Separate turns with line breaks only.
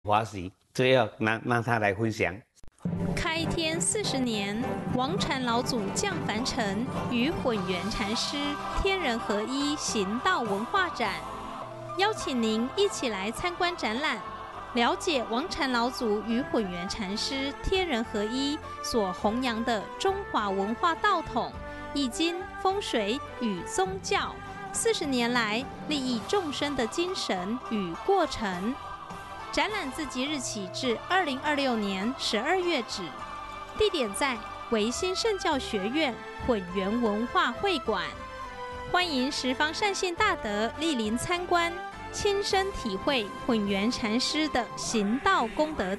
华喜，这要让他来分享。
开天40年，王禅老祖降凡尘，与混元禅师天人合一行道文化展，邀请您一起来参观展览，了解王禅老祖与混元禅师天人合一所弘扬的中华文化道统、易经、风水与宗教40年来利益众生的精神与过程。展览自即日起至2026年12月止，地点在维新圣教学院混元文化会馆，欢迎十方善信大德莅临参观，亲身体会混元禅师的行道功德